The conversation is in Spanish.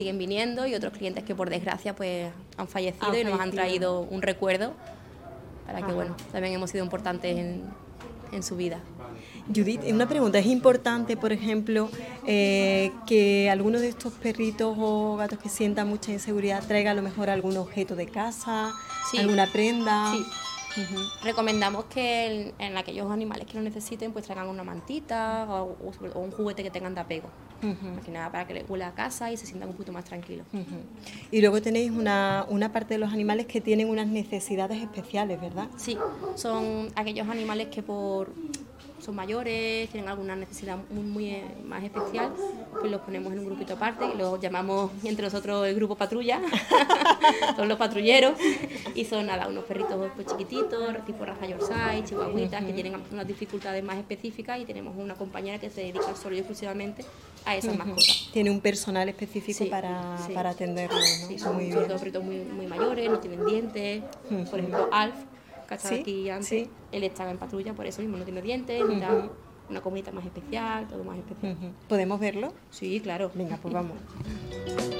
siguen viniendo y otros clientes que por desgracia pues han fallecido y nos han traído un recuerdo para que bueno, también hemos sido importantes en su vida. Judith, una pregunta, ¿es importante, por ejemplo, que alguno de estos perritos o gatos que sientan mucha inseguridad traiga a lo mejor algún objeto de casa, Sí. alguna prenda? Sí. Recomendamos que en aquellos animales que lo necesiten pues traigan una mantita o un juguete que tengan de apego. Más que nada para que les huela a casa y se sientan un poquito más tranquilos. Y luego tenéis una parte de los animales que tienen unas necesidades especiales, ¿verdad? Sí, son aquellos animales que son mayores, tienen alguna necesidad muy más especial, pues los ponemos en un grupito aparte y los llamamos entre nosotros el grupo patrulla, son los patrulleros, y son nada, unos perritos pues chiquititos, tipo raza Yorkshire, chihuahuitas, que tienen unas dificultades más específicas y tenemos una compañera que se dedica solo y exclusivamente a esas mascotas. Tiene un personal específico Sí, para atenderlos, ¿no? Sí, son todos perritos muy mayores, no tienen dientes, por ejemplo Alf, que estaba aquí antes, él estaba en patrulla, por eso mismo no tiene dientes, necesita una comidita más especial, todo más especial. ¿Podemos verlo? Sí, claro. Venga, pues vamos.